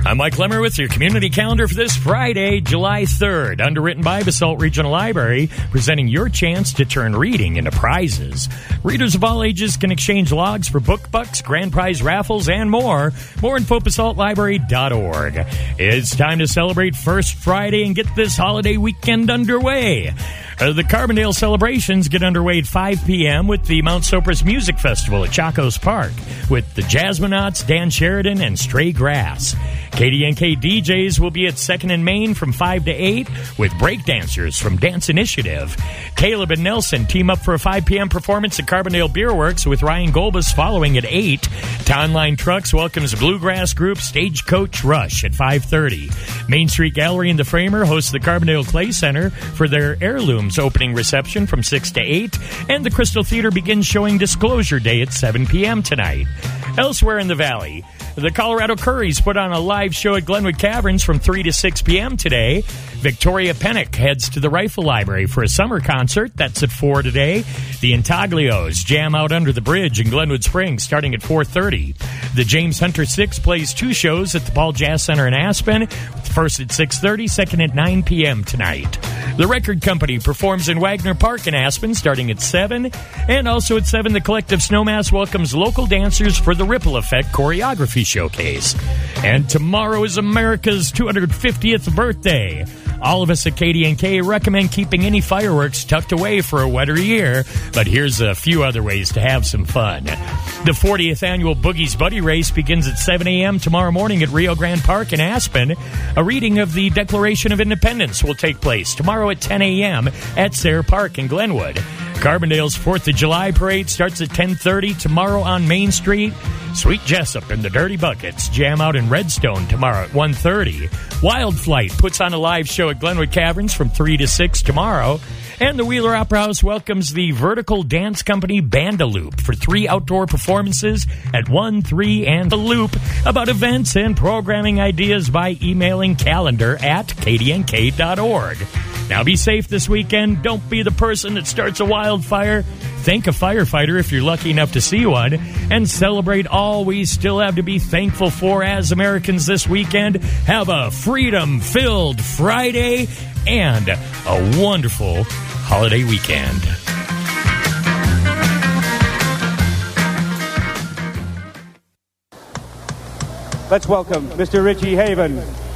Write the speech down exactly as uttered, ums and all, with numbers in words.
I'm Mike Lemmer with your community calendar for this Friday, July third. Underwritten by Basalt Regional Library, presenting your chance to turn reading into prizes. Readers of all ages can exchange logs for book bucks, grand prize raffles, and more. More info at basalt library dot org. It's time to celebrate First Friday and get this holiday weekend underway. Uh, the Carbondale celebrations get underway at five p.m. with the Mount Sopris Music Festival at Chacos Park with the Jazzmanauts, Dan Sheridan, and Stray Grass. K D N K D Js will be at second and Main from five to eight with breakdancers from Dance Initiative. Caleb and Nelson team up for a five p.m. performance at Carbondale Beer Works with Ryan Golbus following at eight. Townline Trucks welcomes bluegrass group Stagecoach Rush at five thirty. Main Street Gallery and the Framer host the Carbondale Clay Center for their Heirlooms opening reception from six to eight. And the Crystal Theater begins showing Disclosure Day at seven p.m. tonight. Elsewhere in the Valley, the Colorado Curries put on a live show at Glenwood Caverns from three to six p.m. today. Victoria Pennock heads to the Rifle Library for a summer concert. That's at four today. The Intaglios jam out under the bridge in Glenwood Springs starting at four thirty. The James Hunter Six plays two shows at the Paul Jazz Center in Aspen, first at six thirty, second at nine p.m. tonight. The Record Company performs in Wagner Park in Aspen starting at seven. And also at seven, the Collective Snowmass welcomes local dancers for the Ripple Effect Choreography Showcase. And tomorrow is America's two hundred fiftieth birthday. All of us at K D N K recommend keeping any fireworks tucked away for a wetter year, but here's a few other ways to have some fun. The fortieth annual Boogie's Buddy Race begins at seven a.m. tomorrow morning at Rio Grande Park in Aspen. A reading of the Declaration of Independence will take place tomorrow at ten a.m. at Sayre Park in Glenwood. Carbondale's fourth of July parade starts at ten thirty tomorrow on Main Street. Sweet Jessup and the Dirty Buckets jam out in Redstone tomorrow at one thirty. Wild Flight puts on a live show at Glenwood Caverns from three to six tomorrow. And the Wheeler Opera House welcomes the Vertical Dance Company Bandaloop for three outdoor performances at one, three, and the Loop about events and programming ideas by emailing calendar at k d n k dot org. Now be safe this weekend. Don't be the person that starts a wildfire. Thank a firefighter if you're lucky enough to see one. And celebrate all we still have to be thankful for as Americans this weekend. Have a freedom-filled Friday and a wonderful holiday weekend. Let's welcome Mister Richie Haven.